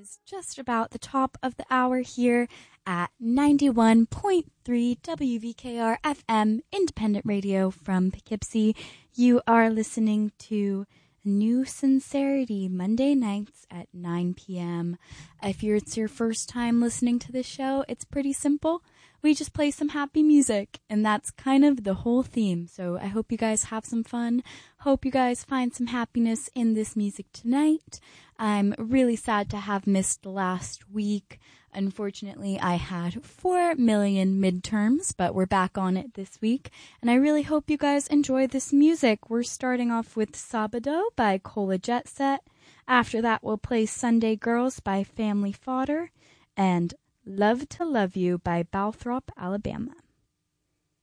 is just about the top of the hour here at 91.3 WVKR FM Independent Radio from Poughkeepsie. You are listening to New Sincerity Monday nights at 9 p.m. If it's your first time listening to this show, it's pretty simple. We just play some happy music, and that's kind of the whole theme. So I hope you guys have some fun. Hope you guys find some happiness in this music tonight. I'm really sad to have missed last week. Unfortunately, I had 4 million midterms, but we're back on it this week. And I really hope you guys enjoy this music. We're starting off with Sabado by Cola Jet Set. After that, we'll play Sunday Girls by Family Fodder and Love to Love You by Balthrop, Alabama.